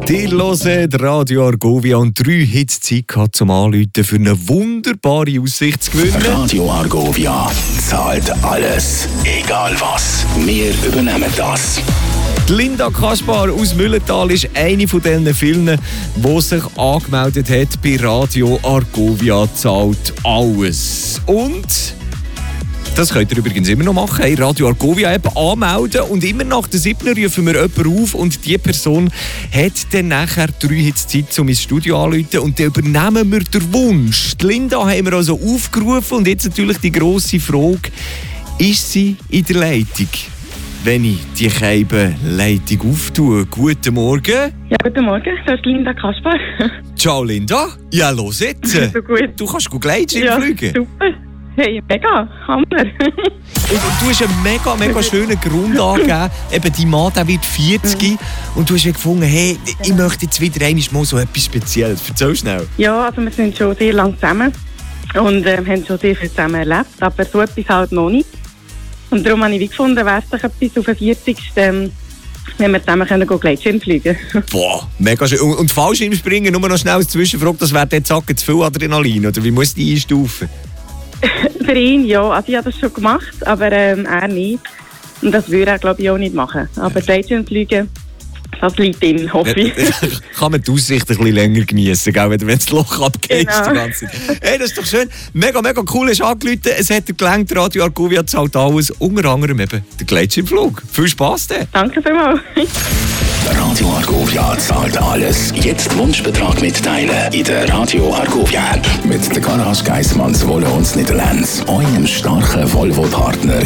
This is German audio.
Ihr hört Radio Argovia und 3 Hits Zeit gehabt zum Anrufen für eine wunderbare Aussicht zu gewinnen. Radio Argovia zahlt alles, egal was. Wir übernehmen das. Die Linda Kaspar aus Mühlental ist eine von diesen vielen, die sich angemeldet hat bei Radio Argovia zahlt alles. Und das könnt ihr übrigens immer noch machen. Hey, Radio Argovia App anmelden und immer nach der 7. rufen wir jemanden auf und die Person hat dann nachher 3 Hits Zeit, um ins Studio anzurufen und dann übernehmen wir den Wunsch. Die Linda haben wir also aufgerufen und jetzt natürlich die grosse Frage, ist sie in der Leitung? Wenn ich die Leitung auftue. Guten Morgen. Ja, guten Morgen. Das ist Linda Kaspar. Ciao Linda. Ja, los jetzt. So gut. Du kannst Gleitschirm fliegen. Super. Hey, mega. Hammer. Und du hast einen mega schönen Grund angegeben. Eben, dein Mann der wird 40 und du hast gefunden, hey, ich möchte jetzt wieder einmal so etwas Spezielles. Erzähl schnell. Ja, also wir sind schon sehr lange zusammen und haben schon sehr viel zusammen erlebt, aber so etwas halt noch nicht. Und darum habe ich gefunden, wäre es doch etwas auf den 40. Wenn wir zusammen Gleitschirm fliegen können. Boah, mega schön. Und Fallschirmspringen, nur noch schnell als Zwischenfrage, das wäre jetzt zu viel Adrenalin, oder wie muss die einstufen? Für ihn ja, also ich habe das schon gemacht, aber er nicht. Und das würde er, glaube ich, auch nicht machen. Aber Gleitschirm fliegen, das liegt ihm, hoffe ich. Kann man die Aussicht ein bisschen länger genießen, wenn das Loch abgeht. Genau. Die ganze Zeit. Hey, das ist doch schön. Mega cool, hast angerufen. Es hat dir gelangt, Radio Argovia zahlt alles. Unter anderem eben der Gleitschirmflug. Viel Spass dann. Danke vielmals. Radio Argovia zahlt alles. Jetzt Wunschbetrag mitteilen in der Radio Argovia App. Mit der Garage Geissmanns Wohnen und Niederlands. Eurem starken Volvo-Partner